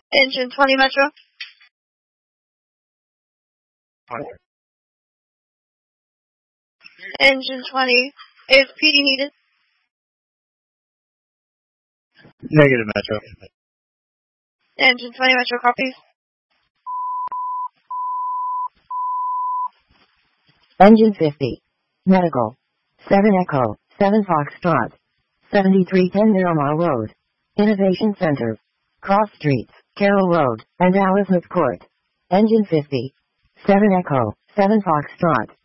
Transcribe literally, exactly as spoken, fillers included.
Engine twenty Metro. Engine twenty. Is P D needed? Negative, Metro. Engine twenty Metro copies. Engine fifty. Medical. seven Echo, seven Foxtrot. seventy-three ten Miramar Road. Innovation Center. Cross Streets, Carroll Road, and Alice Court. Engine fifty. seven Echo, seven Foxtrot.